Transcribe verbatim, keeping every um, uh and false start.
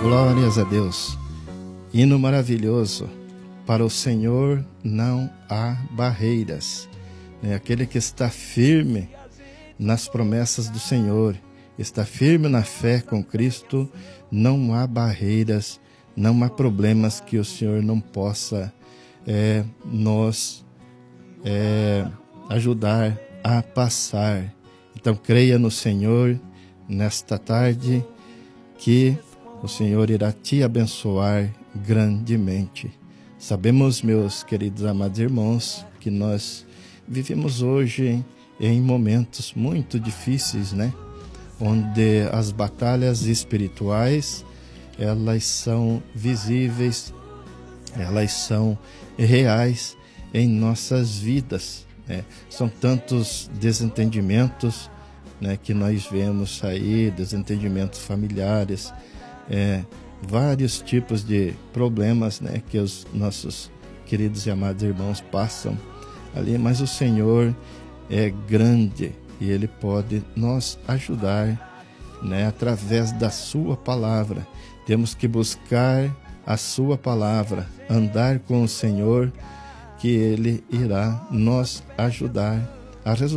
Glórias a Deus. Hino maravilhoso. Para o Senhor não há barreiras. É aquele que está firme nas promessas do Senhor, está firme na fé com Cristo, não há barreiras, não há problemas que o Senhor não possa é, nos é, ajudar a passar. Então creia no Senhor nesta tarde, que o Senhor irá te abençoar grandemente. Sabemos, meus queridos amados irmãos, que nós vivemos hoje em momentos muito difíceis, né? Onde as batalhas espirituais, elas são visíveis, elas são reais em nossas vidas, né? São tantos desentendimentos, né, que nós vemos aí, desentendimentos familiares, é, vários tipos de problemas, né, que os nossos queridos e amados irmãos passam ali, mas o Senhor é grande e Ele pode nos ajudar, né, através da Sua palavra. Temos que buscar a Sua palavra, andar com o Senhor, que Ele irá nos ajudar a resolver